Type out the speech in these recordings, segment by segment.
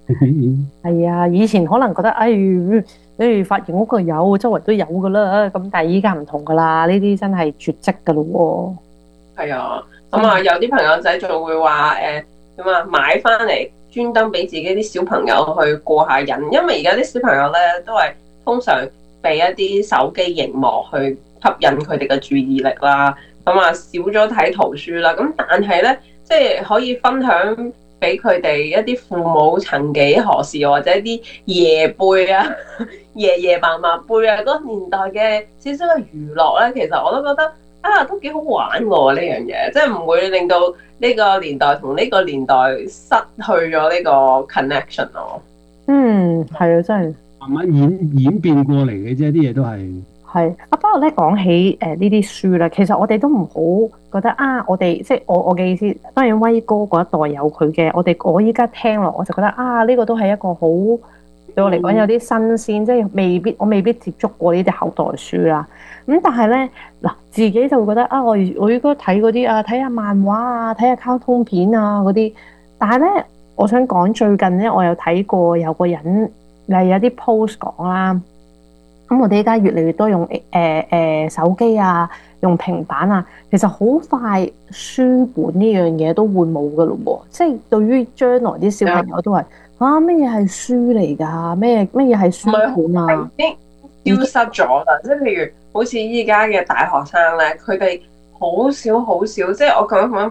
係啊，以前可能覺得，你髮型屋個有，周圍都有噶啦。咁但係依家唔同噶啦，呢啲真係絕跡噶咯係啊，咁啊喎。 有啲朋友仔仲會話點啊買翻嚟專登俾自己啲小朋友去過下癮，因為而家啲小朋友咧都係通常俾一啲手機熒幕去吸引佢哋嘅注意力啦，咁啊少咗睇圖書啦，咁但係咧即係可以分享俾佢哋一啲父母曾幾何時或者啲爺輩啊、爺爺嫲嫲輩啊嗰個年代嘅少少嘅娛樂咧，其實我都覺得。啊，都幾好玩喎呢樣嘢，即係唔會令到呢個年代同呢個年代失去咗呢個 connection 咯。 嗯，係啊，真係。 慢慢演變過嚟嘅啫，啲嘢都係。 係啊，不過咧講起呢啲書咧，其實我哋都唔好覺得啊，我哋即係我嘅意思，當然威哥嗰一代有佢嘅，我依家聽落我就覺得啊，呢個都係一個好對我嚟講有啲新鮮，即係我未必接觸過呢啲口袋書啦。咁但係咧嗱，自己就會覺得啊，我應該睇嗰啲啊，睇下漫畫啊，睇下卡通片啊嗰啲。但係咧，我想講最近咧，我有睇過有個人例如有啲 post 講啦。咁我哋依家越嚟越多用手機啊，用平板啊，其實好快書本呢樣嘢都會冇噶咯喎。即係對於將來啲小朋友都係啊，咩嘢係書嚟㗎？咩嘢係書本啊？ 已經消失咗啦。即係譬如好似依家嘅大學生咧，佢哋好少好少，即係我講緊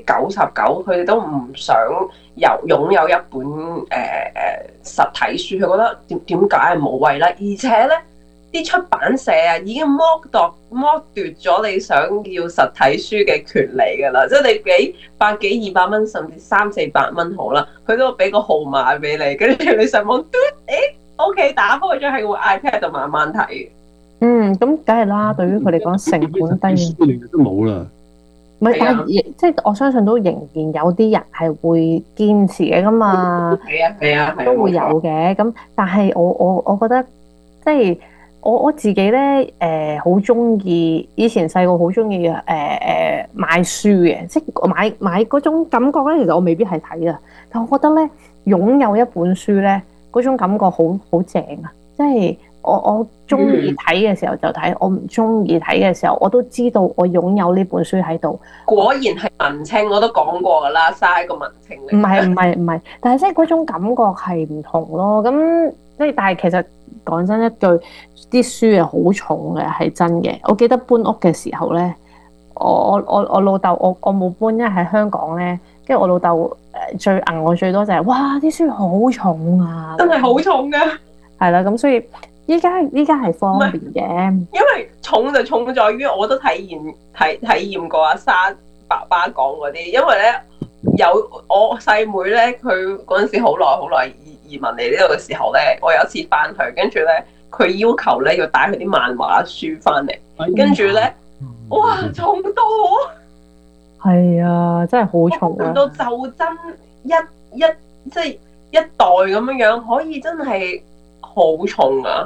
99%，佢哋都唔想擁有一本實體書，佢覺得點解係無謂啦？而且咧。啲出版社啊，已經剝奪咗你想要實體書嘅權利㗎啦，即係你俾百幾200蚊，甚至300-400蚊好啦，佢都會俾個號碼俾你，跟住你上網嘟，OK 打開咗喺個 iPad 度慢慢睇。 嗯，咁梗係啦。對於佢嚟講，成本低， 書嚟都冇啦。 唔係，但係即係我相信都仍然有啲人係會堅持嘅㗎嘛，都會有嘅。咁但係我覺得即係。我自己咧，好中意以前細個好中意買書嘅，即係買嗰種感覺咧。其實我未必係睇啊，但我覺得咧，擁有一本書咧，嗰種感覺好正啊！即係我中意睇嘅時候就睇，我唔中意睇嘅時候，我都知道我擁有呢本書喺度。 果然係文青，我都講過噶啦，嘥個文青嚟。 唔係，但係即係嗰種感覺係唔同咯。咁即係，但係其實講真一句，啲書係好重嘅，係真嘅。我記得搬屋嘅時候咧，我老豆我冇搬，因為喺香港咧，跟住我老豆最硬我最多就係、是、哇啲書好重啊， 真係好重噶。 係啦，咁所以依家係方便嘅， 因為重就重在於我都體驗過阿沙爸爸講嗰啲，因為咧有我細妹咧，佢嗰陣時好耐移民嚟呢度嘅時候咧，我有一次翻去，跟住咧佢要求咧要帶佢啲漫畫書翻嚟，跟住咧哇重到係啊，真係好重啊， 到就真即係一袋咁樣樣，可以真係好重啊！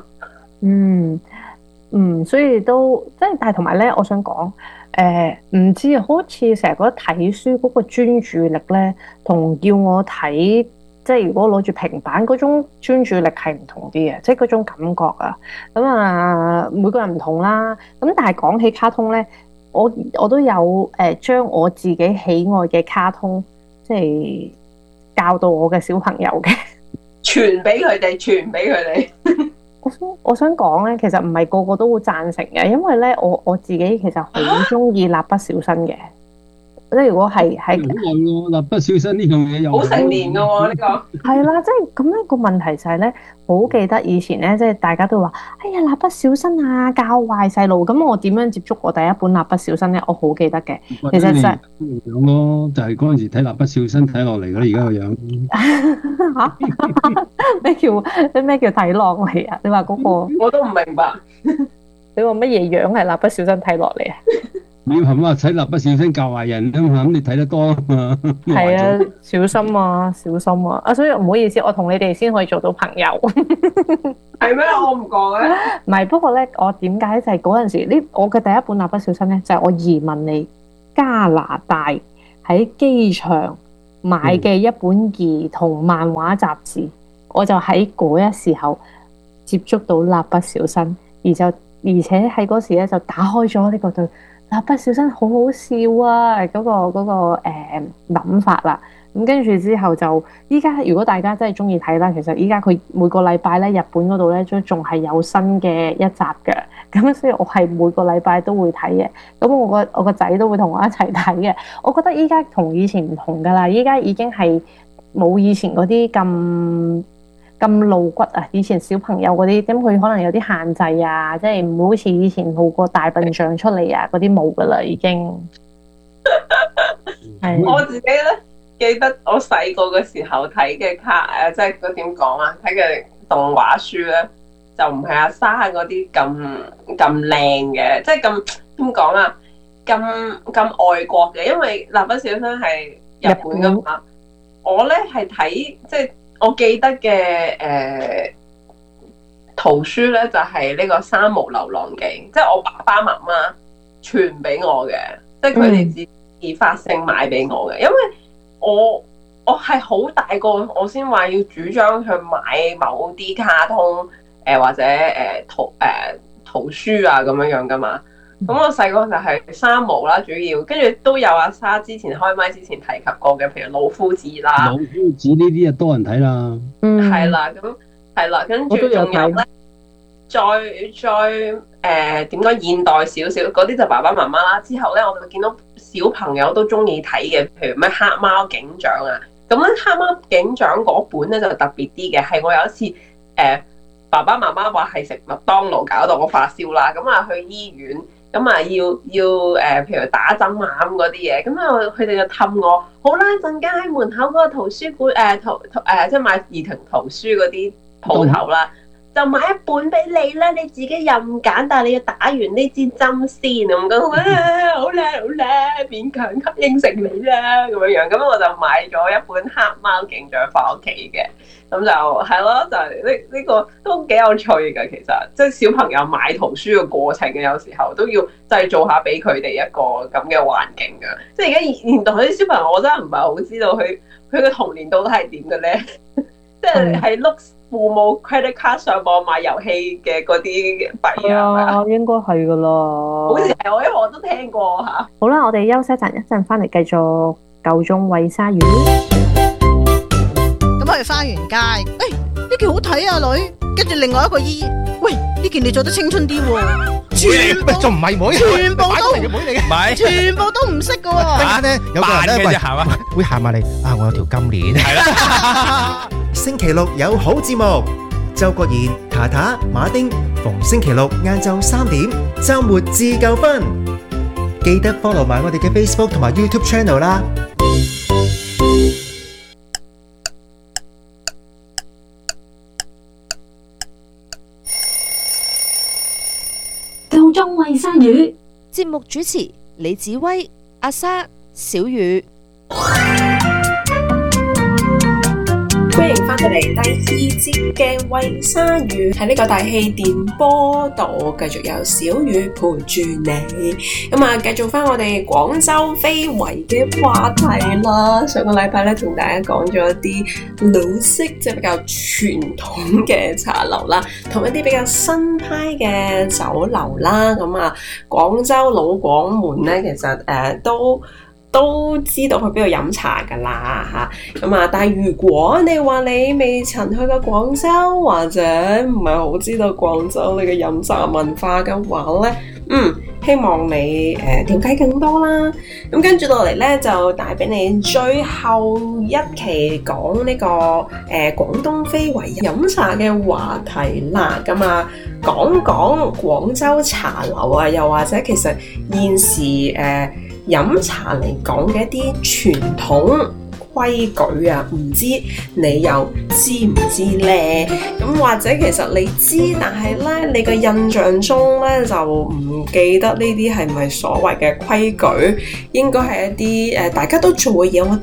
所以都即係，但係同埋咧，我想講，唔知啊，好似成日覺得睇書嗰個專注力咧，同叫我睇，即係如果攞住平板嗰種專注力係唔同啲嘅，即係嗰種感覺啊。咁啊，每個人唔同啦。咁但係講起卡通咧，我都有將我自己喜愛嘅卡通，即係教到我嘅小朋友嘅， 傳俾佢哋。 我想講咧，其實唔係個個都會贊成嘅，因為咧，我自己其實好中意蠟筆小新嘅，即係如果係喺蠟筆小新呢樣嘢又好成年㗎喎呢個。 係啦，即係咁樣個問題就係咧，好記得以前咧，即係大家都話，哎呀，蠟筆小新啊，教壞細路。咁我點樣接觸我第一本蠟筆小新咧？我好記得嘅，其實就係樣咯，就係嗰陣時睇蠟筆小新睇落嚟㗎啦，而家個樣。 咩叫睇落嚟啊？你話嗰個我都唔明白。 你話乜嘢樣係蠟筆小新睇落嚟啊？ 你係咪睇蠟筆小新教壞人啊嘛？咁你睇得多啊嘛。 係啊，小心啊，小心啊！啊，所以唔好意思，我同你哋先可以做到朋友。 係咩？我唔講咧。 唔係，不過咧，我點解就係嗰陣時我嘅第一本蠟筆小新咧，就係我移民嚟加拿大喺機場買嘅一本兒童漫畫雜誌，我就喺嗰一時候接觸到蠟筆小新，而且喺嗰時咧就打開咗呢個對蠟筆小新好好笑啊嗰個諗法啦。咁跟住之後就依家如果大家真係中意睇啦，其實依家佢每個禮拜咧日本嗰度咧都仲係有新嘅一集嘅。咁所以我係每個禮拜都會睇嘅。咁我個仔都會同我一齊睇嘅。我覺得依家同以前唔同㗎啦，依家已經係冇以前嗰啲咁露骨啊！以前小朋友嗰啲，咁佢可能有啲限制啊，即係唔會好似以前露個大笨象出嚟啊，嗰啲冇㗎啦，已經。係我自己咧記得我細個嘅時候睇嘅即係嗰點講啊，睇嘅動畫書咧，就唔係阿沙嗰啲咁靚嘅，即係咁點講啊，咁外國嘅，因為蠟筆小新係日本㗎嘛。我咧係睇即係。我記得嘅圖書咧就係呢個《三毛流浪記》，即係我爸爸媽媽傳俾我嘅，即係佢哋自己發性買俾我嘅。因為我係好大個，我先話要主張去買某啲卡通或者圖書啊咁樣噶嘛。咁我細個就係三毛啦，主要跟住都有阿沙之前開麥之前提及過嘅，譬如老夫子啦。 老夫子呢啲啊多人睇啦。 係啦，咁係啦，跟住仲有咧，再點講現代少少嗰啲就爸爸媽媽啦。之後咧，我就見到小朋友都中意睇嘅，譬如咩黑貓警長啊。咁咧黑貓警長嗰本咧就特別啲嘅，係我有一次爸爸媽媽話係食麥當勞搞到我發燒啦，咁啊去醫院。咁啊，要譬如打針啊咁嗰啲嘢，咁啊佢哋就氹我，好啦，陣間喺門口嗰個圖書館即係買兒童圖書嗰啲鋪頭啦，就買一本俾你啦，你自己任揀，但係你要打完呢支針先咁講，好啦好啦，勉強應承你啦咁樣，咁我就買咗一本黑貓警長翻屋企嘅。咁就係咯，就係呢個都幾有趣㗎。其實即係小朋友買圖書嘅過程嘅，有時候都要製造下俾佢哋一個咁嘅環境㗎。即係而家現代啲小朋友，我真係唔係好知道佢嘅童年到底係點嘅咧。即係碌父母 credit card 上網買遊戲嘅嗰啲幣啊， 應該係㗎啦。 好似係因為我都聽過嚇。 好啦，我哋休息一陣翻嚟繼續夠鐘餵鯊魚。 去花園街，呢件好睇啊女，跟住另外一個姨，喂呢件你做得青春啲喎，全部仲唔係妹，全部都妹嚟嘅，全部都唔識嘅喎。陣間咧有個人咧會行埋嚟啊，我有條金鏈，係啦。 星期六有好節目，周國賢、塔塔、馬丁，逢星期六晏晝3點，週末自夠分，記得 follow 埋我哋嘅 Facebook 同埋 YouTube channel 啦。 夠鐘餵鯊魚， 節目主持李子威、阿莎、小雨。 歡迎翻到嚟第2節嘅餵鯊魚，喺呢個大氣電波度繼續有小雨陪住你。咁啊，繼續翻我哋廣州非遺嘅話題啦。上個禮拜咧同大家講咗一啲老式即係比較傳統嘅茶樓啦，同一啲比較新派嘅酒樓啦。咁啊，廣州老廣門咧，其實都知道去邊度飲茶噶啦嚇，咁啊！但係如果你話你未曾去過廣州，或者唔係好知道廣州你嘅飲茶文化嘅話咧，希望你了解更多啦。咁跟住落嚟咧，就帶俾你最後一期講呢個廣東非遺飲茶嘅話題啦。咁啊，講講廣州茶樓啊，又或者其實現時飲茶嚟講嘅一啲傳統規矩啊，唔知你又知唔知呢？咁或者其實你知，但係呢，你嘅印象中呢，就唔記得呢啲係咪所謂嘅規矩，應該係一啲大家都做嘅嘢，我跟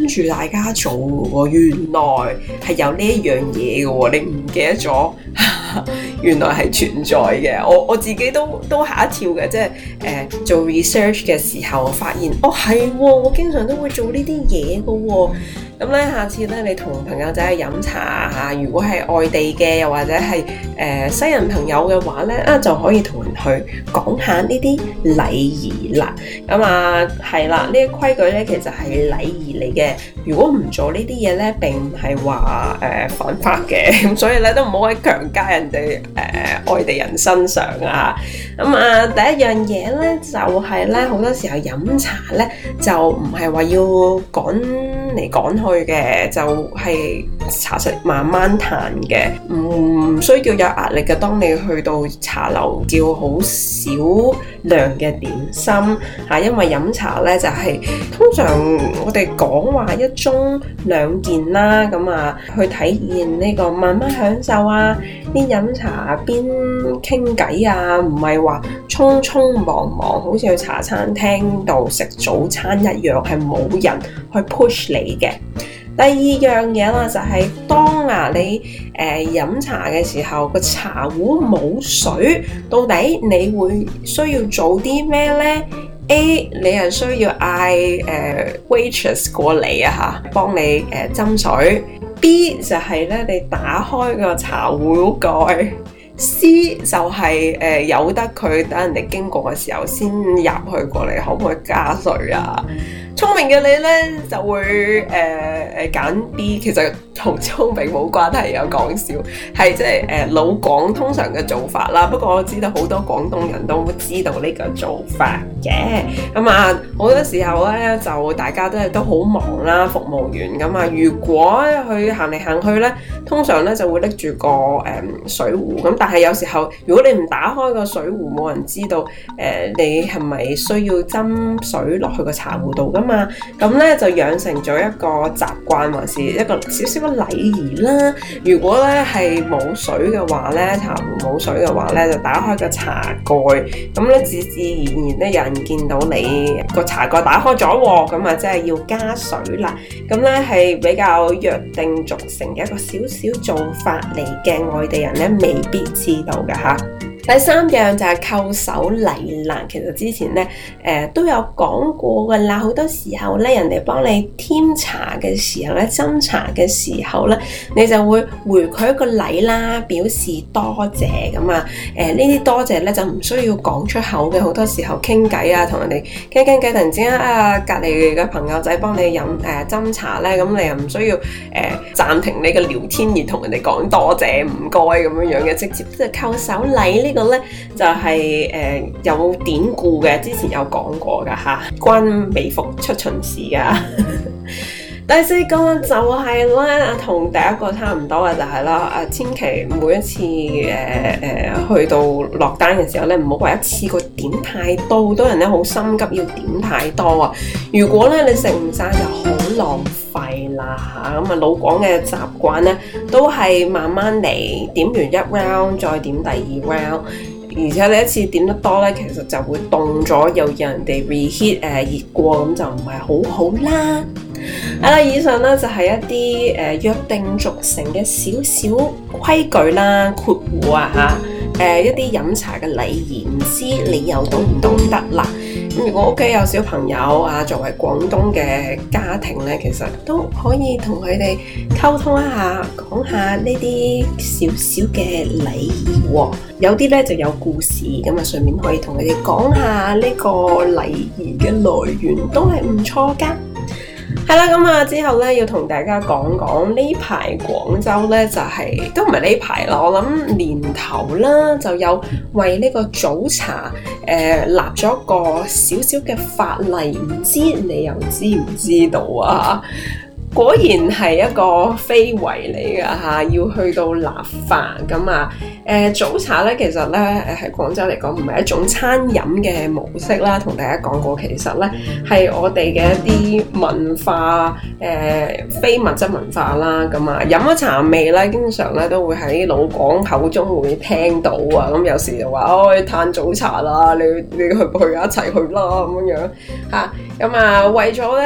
跟住大家做喎，原來係有呢一樣嘢嘅喎，你唔記得咗，原來係存在嘅。我自己都嚇一跳嘅，即係做 research 嘅時候發現，係喎，我經常都會做呢啲嘢嘅喎。咁咧，下次咧你同朋友仔去飲茶嚇，如果係外地嘅，又或者係西人朋友嘅話咧，就可以同人去講下呢啲禮儀啦。咁係啦，呢啲規矩咧其實係禮儀嚟嘅。如果唔做呢啲嘢咧，並唔係話犯法嘅。咁所以咧都唔好喺強加人哋外地人身上啊。咁第一樣嘢咧就係咧，好多時候飲茶咧就唔係話要趕嚟趕去嘅，就係茶實慢慢嘆嘅，唔需要有壓力嘅。當你去到茶樓叫好少量嘅點心嚇，因為飲茶咧就係通常我哋講話一盅兩件啦，咁去體現呢個慢慢享受啊，邊飲茶邊傾偈啊，唔係話匆匆忙忙好似去茶餐廳度食早餐一樣，係冇人去 push 你嘅。第二樣嘢啦，就係當你飲茶嘅時候，個茶壺冇水，到底你會需要做啲咩呢？ A 你係需要嗌waitress 過嚟啊嚇，幫你斟水。B 就係咧你打開個茶壺蓋。C 就係由得佢等人哋經過嘅時候先入去過嚟，可唔可以加水啊？聰明嘅你咧就會揀 B， 其實同聰明冇關係，有講笑，係即係老廣通常嘅做法啦。不過我知道好多廣東人都知道呢個做法嘅。咁好多時候咧就大家都好忙啦，服務員咁如果去行嚟行去咧，通常咧就會拎住個水壺咁，但係有時候如果你唔打開個水壺，冇人知道你係咪需要斟水落去個茶壺度噶嘛？咁咧就養成咗一個習慣，還是一個少少嘅禮儀啦。如果咧係冇水嘅話咧，茶壺冇水嘅話咧，就打開個茶蓋，咁咧自然咧有人見到你個茶蓋打開咗喎，咁即係要加水啦。咁咧係比較約定俗成嘅一個少少做法嚟嘅，外地人咧未必知道㗎吓。第三樣就係叩手禮啦。其實之前咧都有講過㗎啦，好多時候咧人哋幫你添茶嘅時候咧，斟茶嘅時候咧，你就會回佢一個禮啦，表示多謝咁呢啲多謝咧就唔需要講出口嘅，好多時候傾偈啊，同人哋傾偈，突然之間隔離嘅朋友仔幫你飲斟茶咧，咁你又唔需要暫停你嘅聊天而同人哋講多謝唔該咁樣嘅，直接即係叩手禮呢個咧就係有典故嘅，之前有講過噶吓，關微服出巡視噶。第四個就係咧，同第一個差唔多嘅就係啦，千祈每一次去到落單嘅時候咧，唔好話一次過點太多，好多人咧好心急要點太多啊！如果咧你食唔晒就好浪費啦嚇，咁老廣嘅習慣咧都係慢慢嚟，點完一 round 再點第二 round。而且你一次點得多咧，其實就會凍咗，又讓人哋 reheat 熱過，咁就唔係好好啦。以上咧就係一啲約定俗成嘅少少規矩啦，括弧一啲飲茶嘅禮儀，唔知你又懂唔懂得啦？如果屋企有小朋友作為廣東嘅家庭咧，其實都可以同佢哋溝通一下，講下呢啲少少嘅禮儀喎。有啲咧就有故事，咁順便可以同佢哋講下呢個禮儀嘅來源，都係唔錯㗎。係啦，咁之後咧要同大家講講呢排廣州咧就都唔係呢排啦，我諗年頭啦就有為呢個早茶立咗個少少嘅法例，唔知你又知唔知道啊？果然係一個非遺嚟㗎嚇，要去到立法咁早茶咧，其實咧喺廣州嚟講唔係一種餐飲嘅模式啦。同大家講過，其實咧係我哋嘅一啲文化非物質文化啦。飲咗茶味咧，經常咧都會喺老廣口中會聽到啊。咁有時就話嘆早茶啦，你去唔去一齊去啦咁樣嚇。為咗咧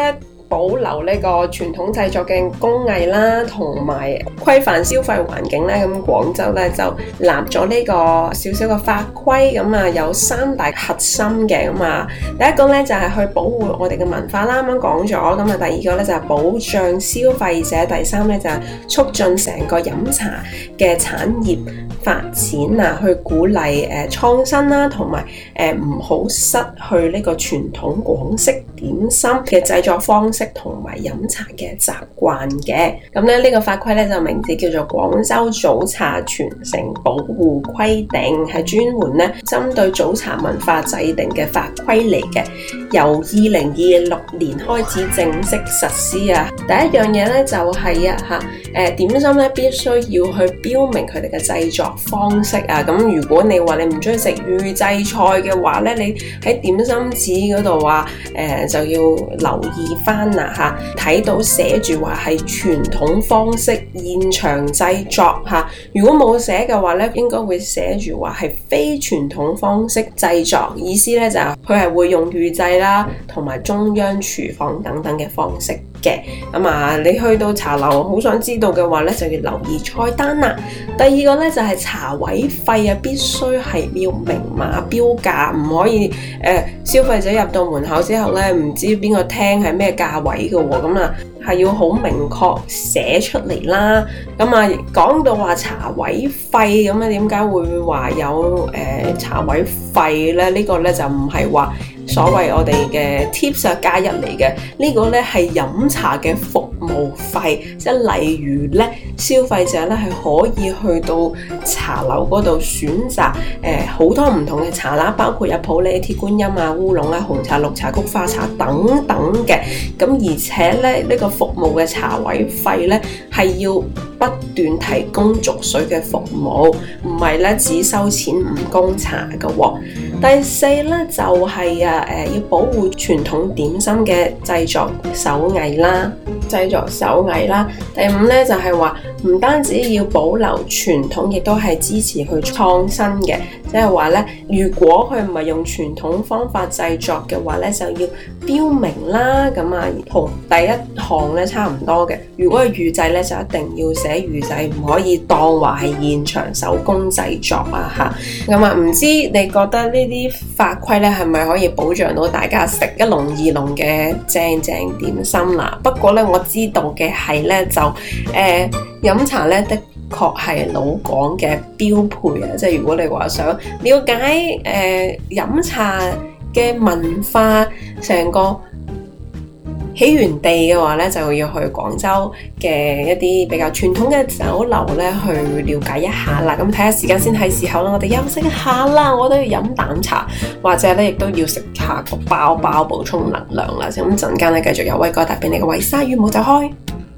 保留呢個傳統製作嘅工藝啦，同埋規範消費環境咧，咁廣州咧就立咗呢個少少嘅法規，咁啊有3大核心嘅，咁啊第一個咧就係去保護我哋嘅文化啦，啱啱講咗，咁啊第二個咧就係保障消費者，第三咧就係促進成個飲茶嘅產業發展啊，去鼓勵創新啦，同埋唔好失去呢個傳統廣式點心嘅製作方式同埋飲茶嘅習慣嘅。咁咧呢個法規咧就名字叫做《廣州早茶傳承保護規定》，係專門咧針對早茶文化制定嘅法規嚟嘅，由2026年開始正式實施啊。第一樣嘢咧就係點心咧必須要去標明佢哋嘅製作方式啊。咁如果你話你唔中意食預製菜嘅話咧，你喺點心紙嗰度就要留意翻啦嚇，睇到寫住話係傳統方式現場製作嚇，如果冇寫嘅話咧，應該會寫住話係非傳統方式製作，意思咧就係佢係會用預製啦，同埋中央廚房等等嘅方式嘅。咁啊，你去到茶樓好想知道嘅話咧，就要留意菜單啦。第二個咧就係茶位費啊，必須係要明碼標價，唔可以消費者入到門口之後咧，唔知邊個廳係咩價位嘅喎，咁啊係要好明確寫出嚟啦。咁啊講到話茶位費咁啊，點解會話有茶位費咧？呢個咧就唔係話所謂我哋嘅 tips 加一嚟嘅，呢個咧係飲茶嘅服務費，即係例如咧消費者咧係可以去到茶樓嗰度選擇好多唔同嘅茶啦，包括有普洱、鐵觀音啊、烏龍啦、紅茶、綠茶、菊花茶等等嘅。咁而且咧呢個服務嘅茶位費咧係要不斷提供續水嘅服務，唔係咧只收錢唔供茶嘅喎。第四咧就係要保護傳統點心嘅製作手藝啦。第五咧就係話唔單止要保留傳統，亦都係支持去創新嘅，即係話咧，如果佢唔係用傳統方法製作嘅話咧，就要標明啦。咁啊，同第一項咧差唔多嘅。如果係預製咧，就一定要寫預製，唔可以當話係現場手工製作啊嚇。咁啊，唔知你覺得呢啲法規咧係咪可以保障到大家食一籠二籠嘅正點心啦？不過咧，我知道嘅係咧就飲茶咧的確係老廣嘅標配啊！即係如果你話想了解飲茶嘅文化成個起源地嘅話咧，就要去廣州嘅一啲比較傳統嘅酒樓咧去了解一下啦。咁睇下時間先係時候啦，我哋休息一下啦。我都要飲啖茶，或者咧亦都要食下個包包補充能量啦。咁陣間咧繼續有威哥帶俾你嘅維鯊魚，唔好走開。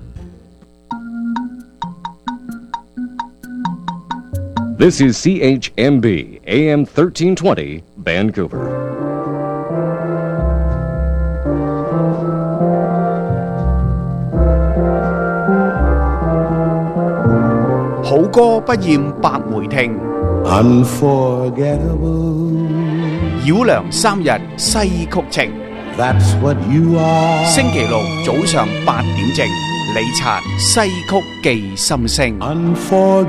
This is CHMB AM 1320 Vancouver. 好歌不厭百回聽， Unforgettable 繞梁三日西曲情。 That's what you are 星期六早上8點正，李察西曲記心聲。 Unforgettable